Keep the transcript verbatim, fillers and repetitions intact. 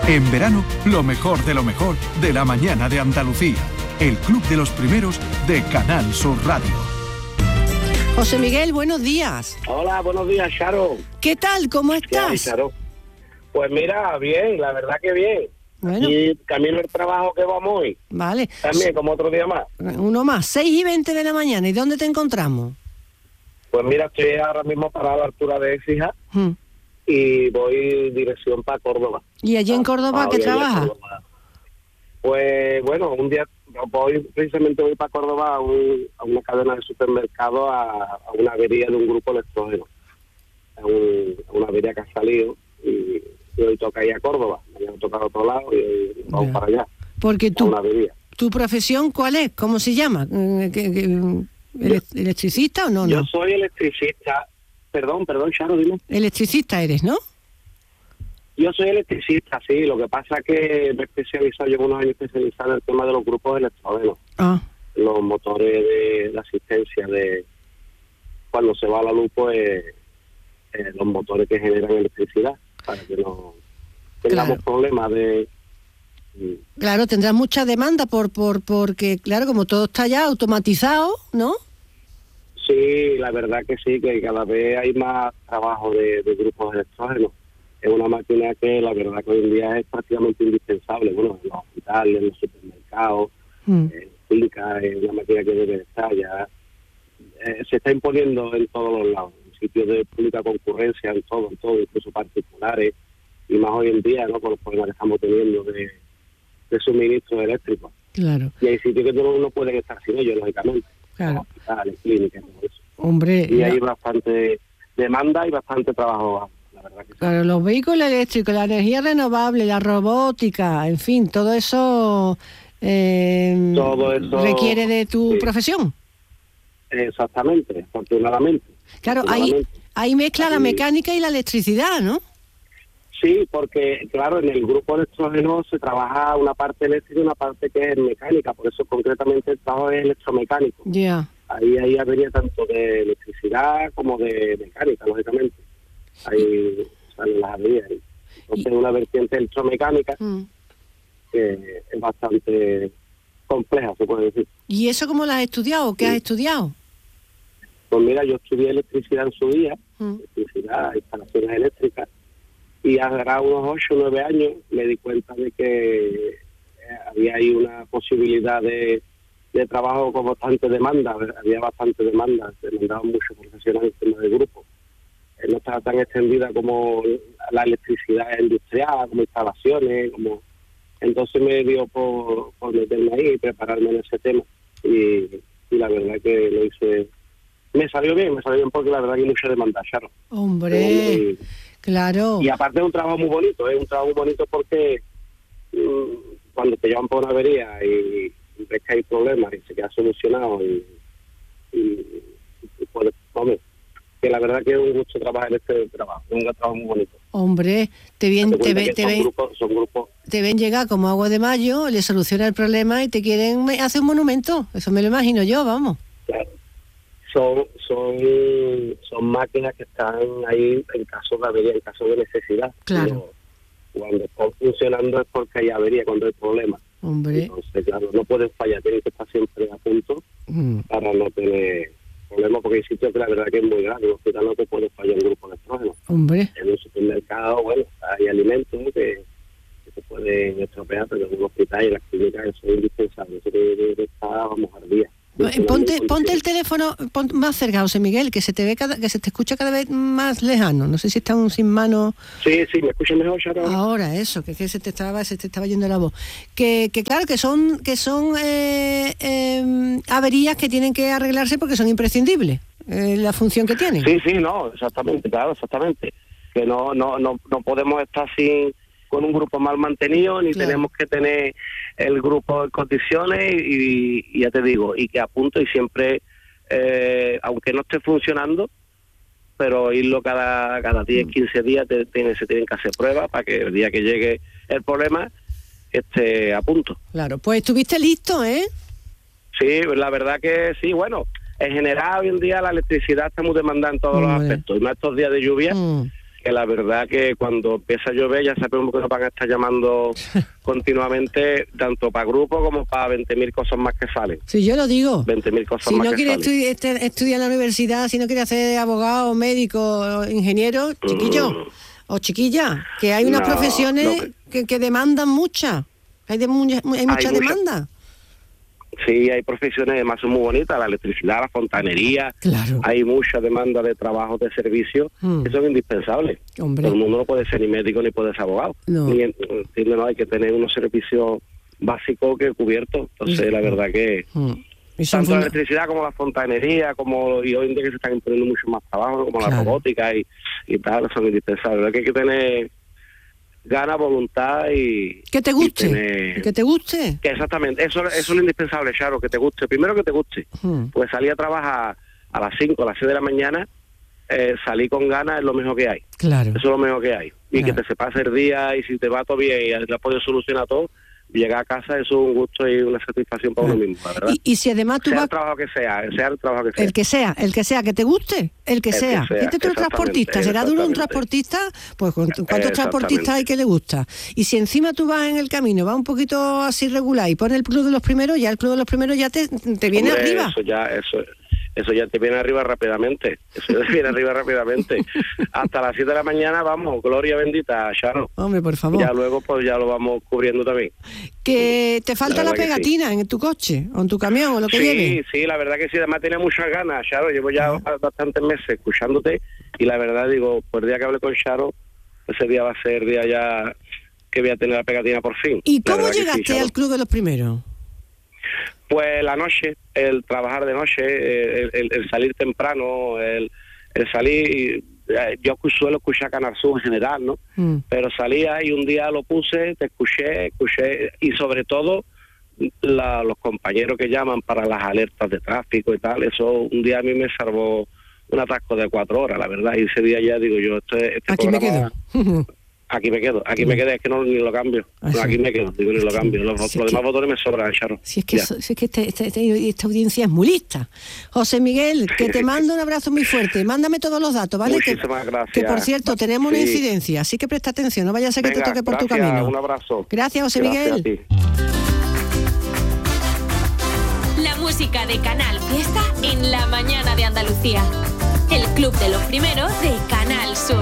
En verano, lo mejor de lo mejor de la mañana de Andalucía. El Club de los Primeros de Canal Sur Radio. José Miguel, buenos días. Hola, buenos días, Charo. ¿Qué tal? ¿Cómo estás? ¿Qué hay, Charo? Pues mira, bien, la verdad que bien. Bueno. Y camino el trabajo que vamos hoy. Vale. También, como otro día más. Uno más, seis y veinte de la mañana. ¿Y dónde te encontramos? Pues mira, estoy ahora mismo parado a la altura de Écija Hmm. y voy dirección para Córdoba. ¿Y allí en Córdoba Ah, qué voy allá a trabajas? Córdoba. Pues bueno, un día voy, precisamente voy para Córdoba a, un, a una cadena de supermercados, a, a una avería de un grupo electrógeno. A, un, a una avería que ha salido y, y hoy toca ir a Córdoba. Me han tocado a otro lado y hoy vamos Ya. para allá. Porque A tú, una avería. ¿tu profesión cuál es? ¿Cómo se llama? Eh, ¿qué- qué- ele- ¿Electricista o no? Yo no? soy electricista. Perdón, perdón, Charo, dime. Electricista eres, ¿no? Yo soy electricista, sí. Lo que pasa es que me he especializado, llevo unos años especializado en el tema de los grupos electrógenos. Ah, Los motores de, de asistencia de cuando se va la luz, pues eh, los motores que generan electricidad para que no tengamos Claro. problemas de... claro, tendrás mucha demanda por, por porque, claro, como todo está ya automatizado, ¿no? Sí, la verdad que sí, que cada vez hay más trabajo de, de grupos electrógenos. Es una máquina que la verdad que hoy en día es prácticamente indispensable. Bueno, en los hospitales, en los supermercados, Mm. en fincas, es una máquina que debe estar ya. Eh, se está imponiendo en todos los lados, en sitios de pública concurrencia, en todo, en todo, incluso particulares, y más hoy en día, ¿no?, con los problemas que estamos teniendo de, de suministros eléctricos. Claro, Y hay sitios que no, no pueden estar sin ellos, lógicamente. claro. Hospitales, clínicas, todo eso. Hombre, Y la- hay bastante demanda y bastante trabajo, la verdad que sí. claro, los vehículos eléctricos, la energía renovable, la robótica, en fin, todo eso, eh, Todo eso, requiere de tu sí. profesión. Exactamente, afortunadamente. Claro, ahí, Afortunadamente. ahí mezcla la Ahí- mecánica y la electricidad, ¿no? Sí, porque claro, en el grupo electrógeno se trabaja una parte eléctrica y una parte que es mecánica, por eso concretamente el trabajo es electromecánico. Ya, Ahí ahí habría tanto de electricidad como de mecánica, lógicamente. Ahí salen las averías. Entonces Y- una vertiente electromecánica Mm. que es bastante compleja, se puede decir. ¿Y eso cómo lo has estudiado? ¿Qué has Sí. estudiado? Pues mira, yo estudié electricidad en su día, Mm. electricidad, instalaciones eléctricas, y hace unos ocho o nueve años me di cuenta de que eh, había ahí una posibilidad de, de trabajo con bastante demanda, había bastante demanda, se demandaban muchos profesionales en tema de grupo. Eh, no estaba tan extendida como la electricidad industrial, como instalaciones, como entonces me dio por, por meterme ahí y prepararme en ese tema. Y, y la verdad que lo hice, me salió bien, me salió bien porque la verdad que hay mucha demanda, Charo. Hombre, Y, claro. y aparte es un trabajo muy bonito, es un trabajo muy bonito porque mm, cuando te llevan por una avería y, y ves que hay problemas y se queda solucionado y, y, y puedes, hombre, que la verdad que es un gusto trabajar en este trabajo, es un trabajo muy bonito. Hombre, te ven, Date te cuenta ven, que te son ven, grupos, son grupos, te ven llegar como agua de mayo, le soluciona el problema y te quieren me- hacer un monumento. Eso me lo imagino yo, vamos. claro, son, son, son máquinas que están ahí en caso de avería, en caso de necesidad. Claro. Pero cuando están funcionando es porque hay avería, cuando hay problemas. Hombre. Entonces, claro, no pueden fallar, tienen que estar siempre a punto Mm. para no tener problemas, porque hay sitios que la verdad que es muy grande, en un hospital no te puede fallar un grupo electrógeno. Hombre. En un supermercado, bueno, hay alimentos que, que se pueden estropear, pero en un hospital y en las clínicas eso es indispensable, eso debe de estar, vamos, al día. Eh, Ponte, ponte el teléfono pon- más cerca, José Miguel, que se te ve cada, que se te escucha cada vez más lejano. No sé si está un sin mano Sí, sí, ¿me escuchas mejor, Charo? ahora, eso, que, es que se te estaba, se te estaba yendo la voz. Que, que claro, que son, que son eh, eh, averías que tienen que arreglarse porque son imprescindibles, eh, la función que tienen. Sí, sí, no, exactamente, claro, exactamente. Que no, no, no, no podemos estar sin con un grupo mal mantenido, ni Claro. tenemos que tener el grupo en condiciones y, y ya te digo, y que a punto y siempre, eh, aunque no esté funcionando, pero irlo cada cada diez, quince días te, tiene, se tienen que hacer pruebas para que el día que llegue el problema esté a punto. Claro, pues estuviste listo, ¿eh? Sí, la verdad que sí, bueno, en general hoy en día la electricidad está muy demandada en todos los Hombre. aspectos, y más estos días de lluvia. Mm. que la verdad que cuando empieza a llover ya sabemos que nos van a estar llamando continuamente, tanto para grupo como para veinte mil cosas más que salen. Sí, yo lo digo. veinte mil cosas si más no que quiere salen. estudi- este- estudiar en la universidad, si no quiere hacer abogado, médico, ingeniero, chiquillo Mm. o chiquilla, que hay unas No, profesiones no, que, que demandan mucha. Hay, de, mu- hay mucha mucha- demanda. Sí, hay profesiones además muy bonitas, la electricidad, la fontanería, Claro. hay mucha demanda de trabajos de servicio Mm. que son indispensables. Hombre. Todo el mundo no puede ser ni médico ni puede ser abogado. No. Ni, entiende, no, hay que tener unos servicios básicos que cubiertos. Entonces, Sí. la verdad que Mm. Y son tanto la funda- electricidad como la fontanería, como y hoy en día que se están imponiendo mucho más trabajo, como Claro. la robótica y, y tal, son indispensables. La verdad que hay que tener ganas, voluntad y... que te y guste, tener- que te guste. que exactamente, eso, eso es lo indispensable, Charo, que te guste. Primero que te guste, Mm. pues salir a trabajar a las cinco, a las seis de la mañana, eh, salir con ganas es lo mejor que hay. Claro. Eso es lo mejor que hay. Y Claro. que te se pase el día y si te va todo bien y has podido solucionar todo, llegar a casa eso es un gusto y una satisfacción para Claro. uno mismo, la verdad. Y, y si además tú sea vas... el trabajo que sea, sea el trabajo que sea. El que sea, el que sea, que te guste, el que El que sea. sea, Fíjate tú el exactamente, transportista, ¿será duro un exactamente. transportista? Pues ¿cuántos Exactamente. transportistas hay que le gusta? Y si encima tú vas en el camino, vas un poquito así regular y pones el club de los primeros, ya el club de los primeros ya te, te viene Hombre, arriba. Eso ya, eso, eso ya te viene arriba rápidamente. Eso ya te viene arriba rápidamente. Hasta las siete de la mañana, vamos, gloria bendita, Charo. Hombre, por favor. Ya luego pues ya lo vamos cubriendo también. Que te falta La la, verdad que pegatina en tu coche, o en tu camión, o lo que Sí, lleves. sí, la verdad que sí, además tenía muchas ganas, Charo. Llevo ya bastantes meses escuchándote y la verdad digo, pues el día que hablé con Charo, ese día va a ser el día ya que voy a tener la pegatina por fin. ¿Y La cómo verdad que sí, llegaste Charo. al club de los primeros? Pues la noche, el trabajar de noche, el, el- el salir temprano, el, el salir, eh, yo suelo escuchar Canal Sur en general, ¿no? Mm. Pero salía y un día lo puse, te escuché, escuché, y sobre todo la- los compañeros que llaman para las alertas de tráfico y tal, eso un día a mí me salvó un atasco de cuatro horas, la verdad, y ese día ya digo yo, este, este Aquí me programa- quedo. Aquí me quedo, aquí me quedo, es que no ni lo cambio. Ah, No, sí. aquí me quedo, digo ni lo Sí. cambio. Los, Sí, los es demás que- botones me sobran, Charo. Si es que, Ya. so- si es que este- este- este- esta audiencia es muy lista. José Miguel, que te mando un abrazo muy fuerte. Mándame todos los datos, ¿vale? Que, Muchísimas gracias. que por cierto, tenemos una Sí. incidencia, así que presta atención, no vaya a ser que Venga, te toque por tu gracias, camino. un abrazo. Gracias, José Gracias Miguel. a ti. La música de Canal Fiesta en la mañana de Andalucía. El club de los primeros de Canal Sur.